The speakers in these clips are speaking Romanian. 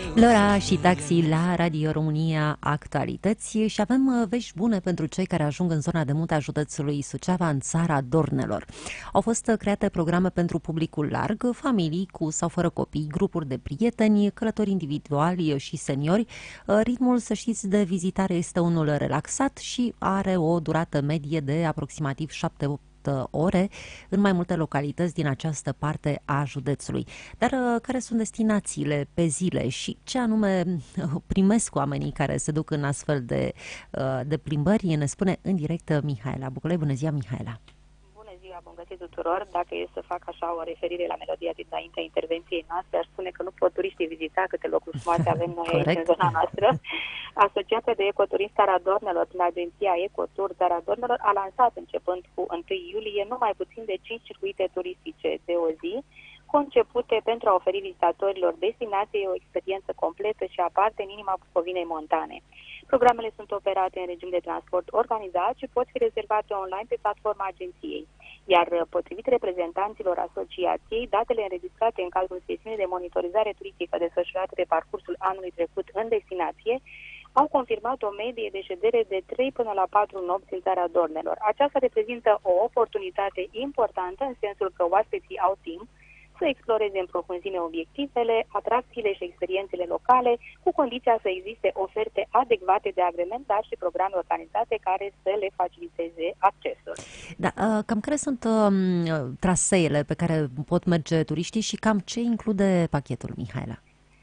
Lora și Taxi la Radio România Actualități și avem vești bune pentru cei care ajung în zona de munte a județului Suceava, în țara Dornelor. Au fost create programe pentru publicul larg, familii cu sau fără copii, grupuri de prieteni, călători individuali și seniori. Ritmul, să știți, de vizitare este unul relaxat și are o durată medie de aproximativ 7-8 ore în mai multe localități din această parte a județului. Dar care sunt destinațiile pe zile și ce anume primesc oamenii care se duc în astfel de plimbări, ne spune în direct Mihaela Buculei. Bună ziua, Mihaela! Bună ziua, bun găsit tuturor! Dacă e să fac așa o referire la melodia dinaintea intervenției noastre, aș spune că nu pot turiștii vizita câte locuri frumoase avem noi aici în zona noastră. Asociația de ecoturism Țara Dornelor, prin agenția Ecotur Țara Dornelor, a lansat începând cu 1 iulie numai puțin de 5 circuite turistice de o zi, concepute pentru a oferi vizitatorilor destinației o experiență completă și aparte în inima Bucovinei montane. Programele sunt operate în regim de transport organizat și pot fi rezervate online pe platforma agenției. Iar potrivit reprezentanților asociației, datele înregistrate în cadrul sesiunii de monitorizare turistică desfășurate pe parcursul anului trecut în destinație au confirmat o medie de ședere de 3 până la 4 nopți în Țara Dornelor. Aceasta reprezintă o oportunitate importantă în sensul că oaspeții au timp să exploreze în profunzime obiectivele, atracțiile și experiențele locale, cu condiția să existe oferte adecvate de agrement, dar și programe organizate care să le faciliteze accesul. Da, cam care sunt traseele pe care pot merge turiștii și cam ce include pachetul, Mihaela?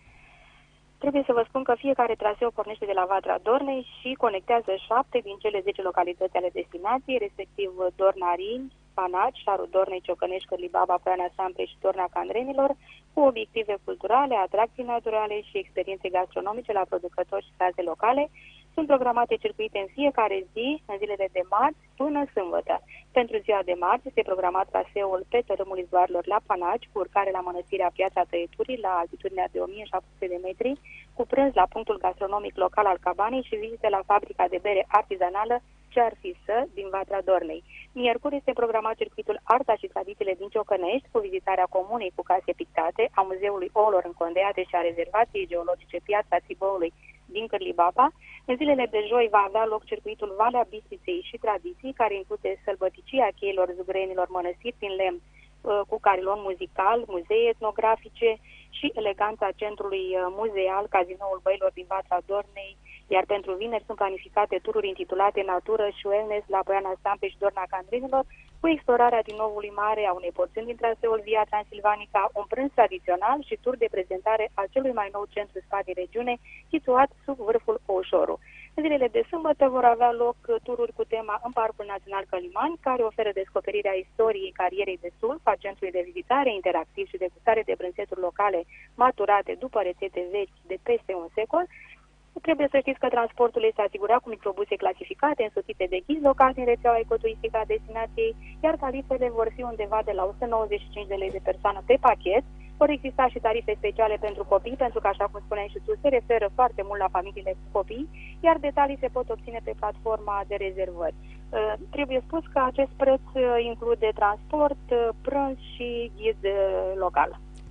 Trebuie să vă spun că fiecare traseu pornește de la Vatra Dornei și conectează 7 din cele 10 localități ale destinației, respectiv Dornarini, Panaci, Șarul Dornei, Ciocănești, Cârlibaba, Poiana Sampre și Dorna Candrenilor, cu obiective culturale, atracții naturale și experiențe gastronomice la producători și gaze locale. Sunt programate circuite în fiecare zi, în zilele de marți până sâmbătă. Pentru ziua de marți este programat traseul pe tărâmul izvoarelor la Panaci, cu urcare la mănăstirea Piața Tăieturii, la altitudinea de 1700 de metri, cu prânz la punctul gastronomic local al cabanei și vizite la fabrica de bere artizanală Ce-ar fi să, din Vatra Dornei. Miercuri este programat circuitul Arta și Tradițiile din Ciocănești, cu vizitarea comunei cu case pictate, a Muzeului Ouălor Încondeate și a rezervației geologice Piața Țibăului din Cârlibaba. În zilele de joi va avea loc circuitul Valea Bistriței și Tradiții, care include sălbăticia cheilor zugrenilor, mănăstiri din lemn cu carilon muzical, muzee etnografice și eleganța centrului muzeal, Cazinoul Băilor din Vatra Dornei. Iar pentru vineri sunt planificate tururi intitulate Natură și Wellness la Poiana Sampre și Dorna Candrenilor, cu explorarea din Novului Mare a unei porțiuni din traseul Via Transilvanica, un prânz tradițional și tur de prezentare al celui mai nou centru spa din regiune, situat sub vârful Oușoru. În zilele de sâmbătă vor avea loc tururi cu tema în Parcul Național Călimani, care oferă descoperirea istoriei carierei de sulf a centrului de vizitare interactiv și degustare de brânzeturi locale maturate după rețete vechi de peste un secol. Trebuie să știți că transportul este asigurat cu microbuse clasificate, însoțite de ghizi locali din rețeaua ecoturistică a destinației, iar tarifele vor fi undeva de la 195 de lei de persoană pe pachet. Vor exista și tarife speciale pentru copii, pentru că, așa cum spuneai și tu, se referă foarte mult la familiile cu copii, iar detalii se pot obține pe platforma de rezervări. Trebuie spus că acest preț include transport, prânz și ghid local.